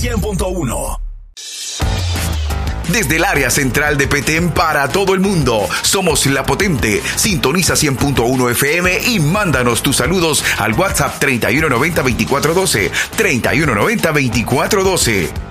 100.1. Desde el área central de Petén para todo el mundo, somos La Potente. Sintoniza 100.1 FM y mándanos tus saludos al WhatsApp 3190-2412, 3190-2412.